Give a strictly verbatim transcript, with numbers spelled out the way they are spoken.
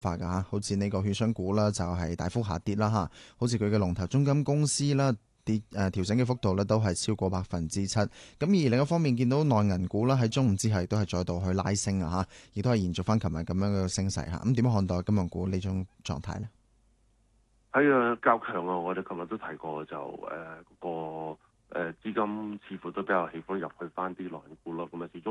化㗎嚇，好似呢個券商股啦，就係大幅下跌啦嚇，好似佢嘅龍頭中金公司啦，跌誒調整嘅幅度咧都係超過百分之七。咁而另一方面見到內銀股啦，喺中午之後都係再度去拉升啊嚇，亦都係延續翻琴日咁樣嘅升勢嚇。咁點樣看待金融股呢種狀態呢？ 係啊，較強啊！我哋琴日都提過就誒、呃、個誒資金似乎都比較喜歡入去翻啲內銀股咯，咁啊始終。